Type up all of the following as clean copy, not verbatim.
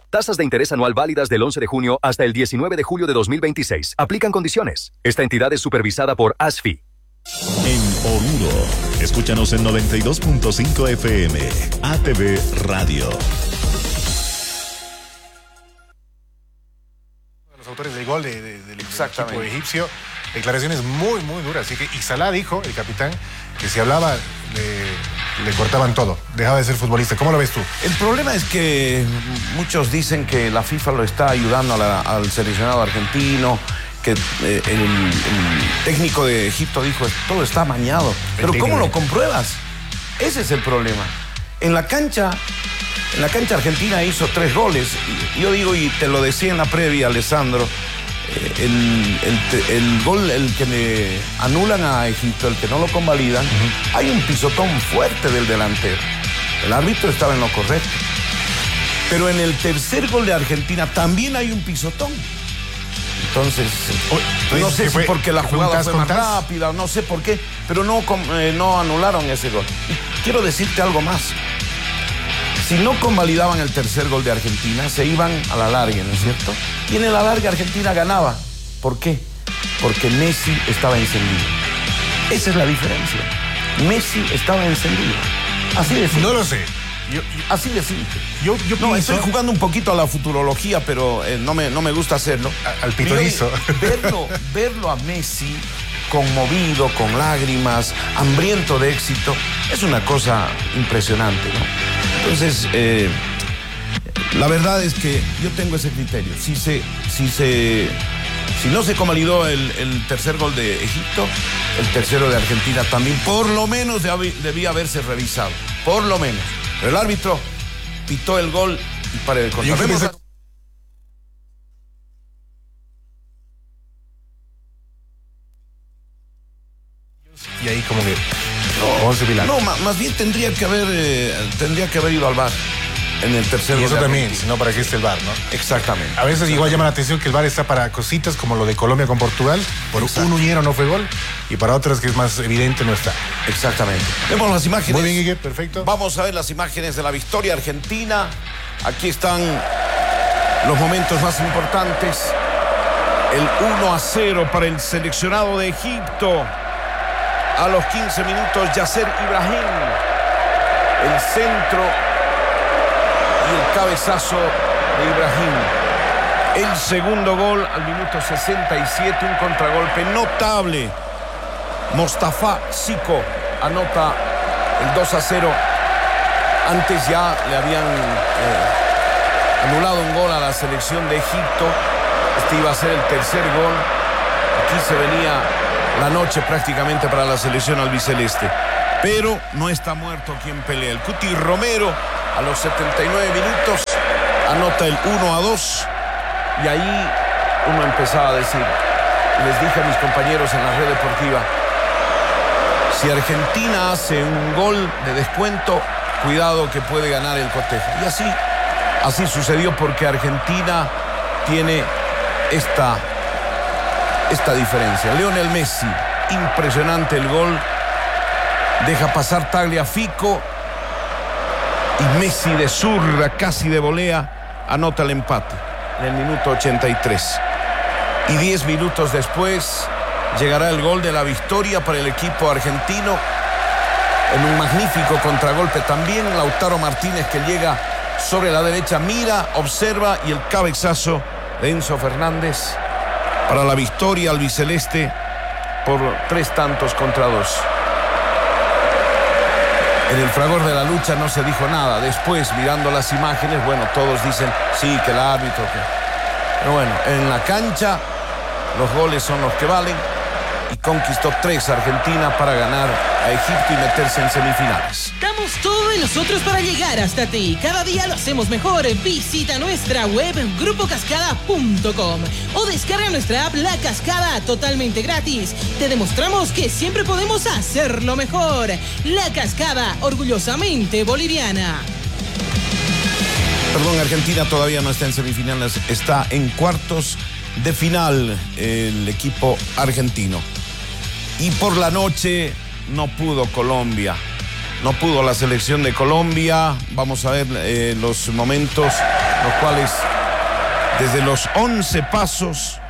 Tasas de interés anual válidas del 11 de junio hasta el 19 de julio de 2026. Aplican condiciones. Esta entidad es supervisada por ASFI. En Oruro, escúchanos en 92.5 FM, ATV Radio. Los autores del gol del equipo egipcio, declaraciones muy, muy duras. Así que y Salah dijo, el capitán, que si hablaba le cortaban todo, dejaba de ser futbolista. ¿Cómo lo ves tú? El problema es que muchos dicen que la FIFA lo está ayudando al seleccionado argentino, que el técnico de Egipto dijo todo está amañado. Pero ¿cómo lo compruebas? Ese es el problema. En la cancha Argentina hizo 3 goles. Yo digo, y te lo decía en la previa, Alessandro, el gol, el que le anulan a Egipto, el que no lo convalidan, hay un pisotón fuerte del delantero. El árbitro estaba en lo correcto. Pero en el tercer gol de Argentina también hay un pisotón. Entonces, no sé si porque la jugada fue más rápida, no sé por qué, pero no anularon ese gol. Y quiero decirte algo más. Si no convalidaban el tercer gol de Argentina, se iban a la larga, ¿no es cierto? Y en el alargue Argentina ganaba. ¿Por qué? Porque Messi estaba encendido. Esa es la diferencia. Messi estaba encendido. Así de simple. No lo sé. Así de simple. Yo estoy jugando un poquito a la futurología, pero no me gusta hacerlo. Al pitonizo. Verlo a Messi conmovido, con lágrimas, hambriento de éxito, es una cosa impresionante, ¿no? Entonces, la verdad es que yo tengo ese criterio. Si no se convalidó el tercer gol de Egipto, el tercero de Argentina también, por lo menos debía haberse revisado. Por lo menos. Pero el árbitro pitó el gol y pare de contar. Y ahí como que... No, más bien tendría que haber ido al VAR en el tercer gol. Y eso también, si no, ¿para qué está el VAR, no? Exactamente. A veces igual llama la atención que el VAR está para cositas como lo de Colombia con Portugal. Por un uñero no fue gol, y para otras que es más evidente no está. Exactamente. Vemos las imágenes. Muy bien, Guille, perfecto. Vamos a ver las imágenes de la victoria argentina. Aquí están los momentos más importantes. El 1-0 para el seleccionado de Egipto. A los 15 minutos, Yasser Ibrahim. El centro y el cabezazo de Ibrahim. El segundo gol al minuto 67, un contragolpe notable. Mostafa Siko anota el 2-0. Antes ya le habían anulado un gol a la selección de Egipto. Este iba a ser el tercer gol. Aquí se venía la noche prácticamente para la selección albiceleste. Pero no está muerto quien pelea. El Cuti Romero a los 79 minutos anota el 1-2. Y ahí uno empezaba a decir, les dije a mis compañeros en la red deportiva, si Argentina hace un gol de descuento, cuidado que puede ganar el cotejo. Y así sucedió, porque Argentina tiene esta diferencia. Lionel Messi, impresionante el gol, deja pasar Tagliafico y Messi de zurda, casi de volea, anota el empate en el minuto 83. Y 10 minutos después llegará el gol de la victoria para el equipo argentino en un magnífico contragolpe también. Lautaro Martínez, que llega sobre la derecha, mira, observa, y el cabezazo de Enzo Fernández para la victoria albiceleste por 3-2. En el fragor de la lucha no se dijo nada. Después, mirando las imágenes, bueno, todos dicen sí, que el árbitro, pero bueno, en la cancha los goles son los que valen, y conquistó 3 Argentina para ganar a Egipto y meterse en semifinales. Damos todo de nosotros para llegar hasta ti. Cada día lo hacemos mejor. Visita nuestra web grupocascada.com o descarga nuestra app La Cascada totalmente gratis. Te demostramos que siempre podemos hacerlo mejor. La Cascada, orgullosamente boliviana. Perdón, Argentina todavía no está en semifinales, está en cuartos de final el equipo argentino. Y por la noche no pudo Colombia. No pudo la selección de Colombia. Vamos a ver los momentos, los cuales desde los 11 pasos,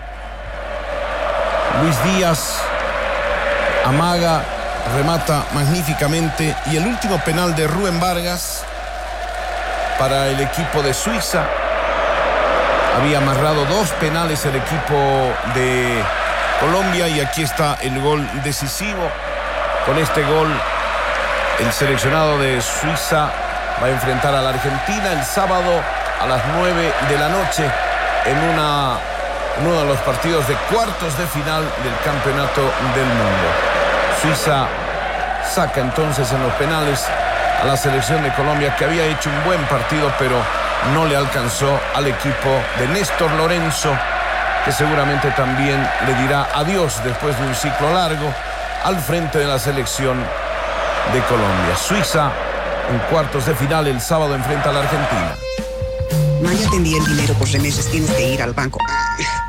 Luis Díaz amaga, remata magníficamente, y el último penal de Rubén Vargas para el equipo de Suiza. Había amarrado 2 penales el equipo de Colombia y aquí está el gol decisivo. Con este gol, el seleccionado de Suiza va a enfrentar a la Argentina el sábado a las 9 de la noche en uno de los partidos de cuartos de final del Campeonato del Mundo. Suiza saca entonces en los penales a la selección de Colombia, que había hecho un buen partido, pero no le alcanzó al equipo de Néstor Lorenzo, que seguramente también le dirá adiós después de un ciclo largo al frente de la selección de Colombia. Suiza en cuartos de final el sábado enfrenta a la Argentina. No, ya te envié el dinero por remesas, tienes que ir al banco.